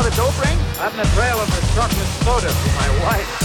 got a dope ring? I'm the trail of a chocolate soda for my wife.